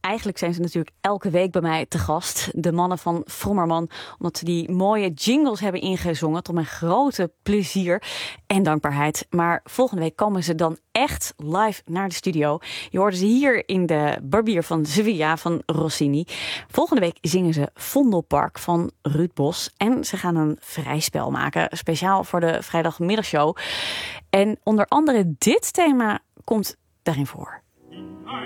eigenlijk zijn ze natuurlijk elke week bij mij te gast. De mannen van Vrommerman. Omdat ze die mooie jingles hebben ingezongen. Tot mijn grote plezier en dankbaarheid. Maar volgende week komen ze dan echt live naar de studio. Je hoorde ze hier in de Barbier van Sevilla van Rossini. Volgende week zingen ze Vondelpark van Ruud Bos. En ze gaan een vrijspel maken. Speciaal voor de vrijdagmiddagshow. En onder andere dit thema komt daarin voor.